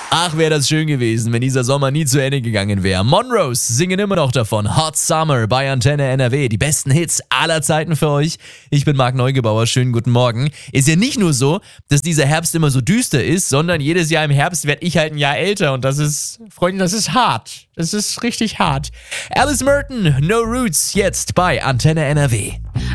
Ach, wäre das schön gewesen, wenn dieser Sommer nie zu Ende gegangen wäre. Monrose singen immer noch davon. Hot Summer bei Antenne NRW. Die besten Hits aller Zeiten für euch. Ich bin Marc Neugebauer. Schönen guten Morgen. Ist ja nicht nur so, dass dieser Herbst immer so düster ist, sondern jedes Jahr im Herbst werde ich halt ein Jahr älter. Und das ist, Freunde, das ist hart. Das ist richtig hart. Alice Merton, No Roots, jetzt bei Antenne NRW.